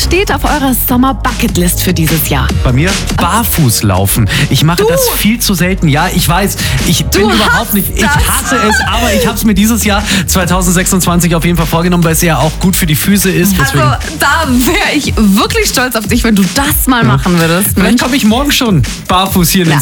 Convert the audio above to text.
steht auf eurer Sommer-Bucketlist für dieses Jahr? Bei mir barfuß laufen. Ich mache das viel zu selten. Ja, ich weiß, ich bin überhaupt nicht, ich hasse es, aber ich habe es mir dieses Jahr 2026 auf jeden Fall vorgenommen, weil es ja auch gut für die Füße ist. Deswegen. Also da wäre ich wirklich stolz auf dich, wenn du das mal machen würdest. Vielleicht komme ich morgen schon barfuß hier in den